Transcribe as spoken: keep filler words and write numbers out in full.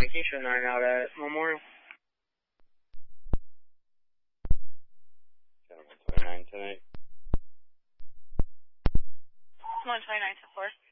Vacation nine out at Memorial. one twenty-nine tonight. one twenty-nine to four.